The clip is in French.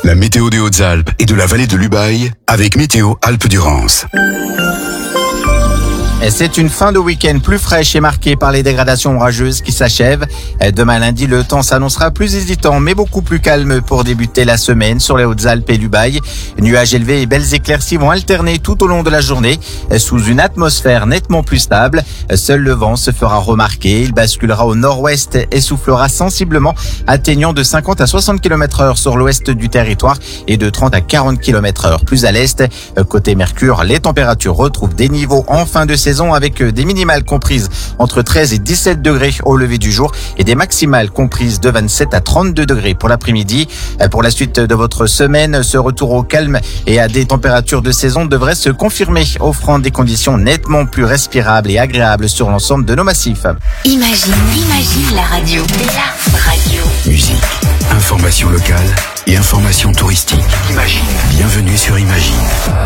La météo des Hautes-Alpes et de la vallée de l'Ubaye avec Météo Alpes-Durance. C'est une fin de week-end plus fraîche et marquée par les dégradations orageuses qui s'achèvent. Demain lundi, le temps s'annoncera plus hésitant mais beaucoup plus calme pour débuter la semaine sur les Hautes-Alpes et l'Ubaye. Nuages élevés et belles éclaircies vont alterner tout au long de la journée sous une atmosphère nettement plus stable. Seul le vent se fera remarquer. Il basculera au nord-ouest et soufflera sensiblement, atteignant de 50 à 60 km/h sur l'ouest du territoire et de 30 à 40 km/h plus à l'est. Côté Mercure, les températures retrouvent des niveaux en fin de saison avec des minimales comprises entre 13 et 17 degrés au lever du jour et des maximales comprises de 27 à 32 degrés pour l'après-midi. Pour la suite de votre semaine, ce retour au calme et à des températures de saison devrait se confirmer, offrant des conditions nettement plus respirables et agréables sur l'ensemble de nos massifs. Imagine la radio. La radio. Musique, information locale et information touristique. Imagine. Bienvenue sur Imagine.